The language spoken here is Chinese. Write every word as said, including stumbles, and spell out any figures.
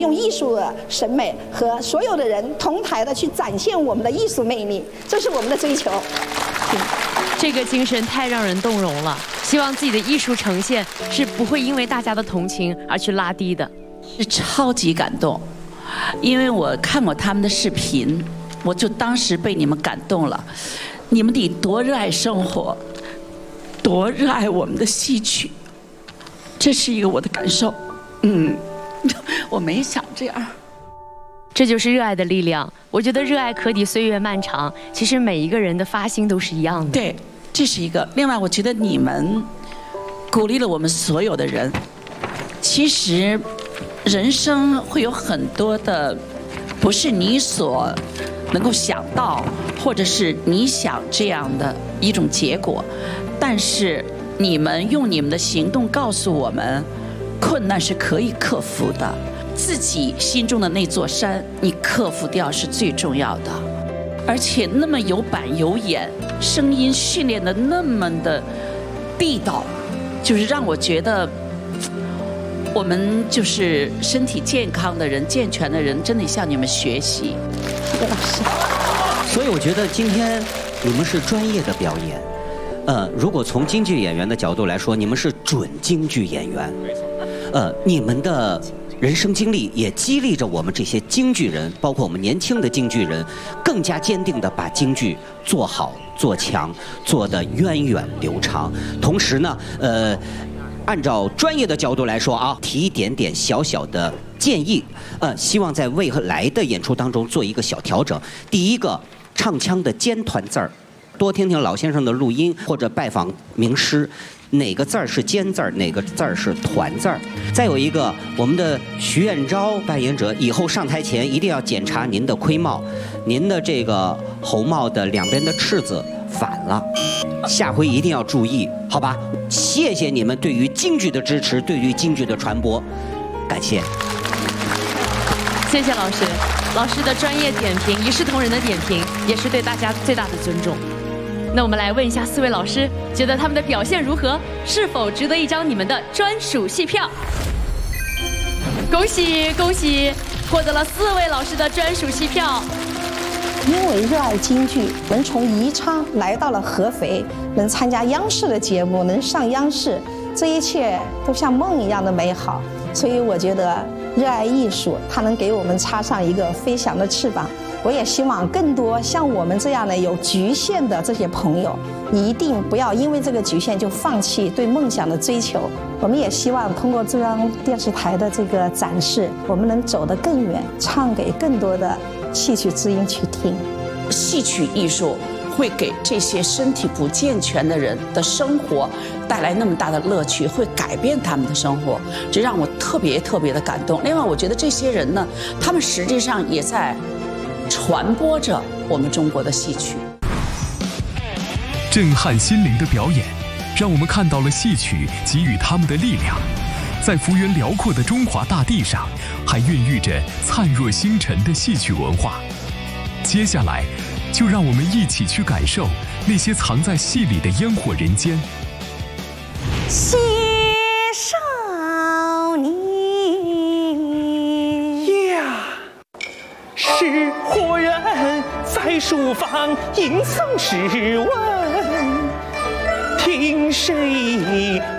用艺术的审美和所有的人同台的去展现我们的艺术魅力，这是我们的追求。 这个精神太让人动容了，希望自己的艺术呈现是不会因为大家的同情而去拉低的。 是超级感动，因为我看过他们的视频，我就当时被你们感动了。你们得多热爱生活，多热爱我们的戏曲，这是一个我的感受。嗯。我没想这样， 这就是热爱的力量。我觉得热爱可抵岁月漫长，其实每一个人的发心都是一样的。 对，这是一个。另外，我觉得你们鼓励了我们所有的人。其实，人生会有很多的，不是你所能够想到，或者是你想这样的一种结果，但是你们用你们的行动告诉我们。困难是可以克服的，自己心中的那座山，你克服掉是最重要的。而且那么有板有眼，声音训练的那么的地道，就是让我觉得，我们就是身体健康的人、健全的人，真得向你们学习。 谢谢老师。 所以我觉得今天你们是专业的表演，呃，如果从京剧演员的角度来说，你们是准京剧演员。呃，你们的人生经历也激励着我们这些京剧人，包括我们年轻的京剧人，更加坚定地把京剧做好、做强，做得源远流长。同时呢，呃，按照专业的角度来说啊，提一点点小小的建议，呃，希望在未来的演出当中做一个小调整。第一个，唱腔的尖团字儿，多听听老先生的录音或者拜访名师。哪个字儿是尖字儿，哪个字儿是团字儿？再有一个，我们的徐彦昭扮演者以后上台前一定要检查您的盔帽，您的这个侯帽的两边的翅子反了，下回一定要注意，好吧？谢谢你们对于京剧的支持，对于京剧的传播，感谢。 谢谢老师，老师的专业点评，一视同仁的点评，也是对大家最大的尊重。那我们来问一下四位老师，觉得他们的表现如何？是否值得一张你们的专属戏票？恭喜恭喜，获得了四位老师的专属戏票。 因为热爱京剧，能从宜昌来到了合肥，能参加央视的节目，能上央视，这一切都像梦一样的美好。所以我觉得，热爱艺术，它能给我们插上一个飞翔的翅膀。我也希望更多像我们这样的有局限的这些朋友，一定不要因为这个局限就放弃对梦想的追求。我们也希望通过中央电视台的这个展示，我们能走得更远，唱给更多的戏曲知音去听。 戏曲艺术会给这些身体不健全的人的生活带来那么大的乐趣，会改变他们的生活，这让我特别特别的感动。另外，我觉得这些人呢，他们实际上也在传播着我们中国的戏曲。 震撼心灵的表演，让我们看到了戏曲给予他们的力量。在幅员辽阔的中华大地上，还孕育着灿若星辰的戏曲文化。接下来，就让我们一起去感受那些藏在戏里的烟火人间。 谢少你呀，是何人在书房吟诵诗文？听谁